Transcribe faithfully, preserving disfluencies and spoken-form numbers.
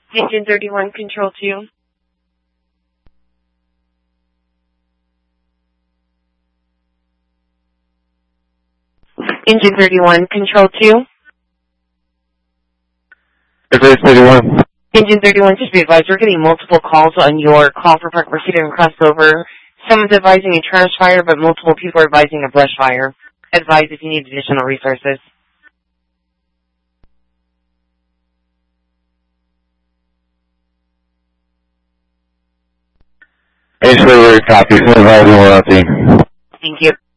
Engine thirty-one, control two. Engine thirty-one, control two. Airways thirty-one. Engine thirty-one, just be advised, we're getting multiple calls on your call for Park Merceder and crossover. Someone's advising a trash fire, but multiple people are advising a brush fire. Advise if you need additional resources. H-River, copy. Send advising one on team. Thank you.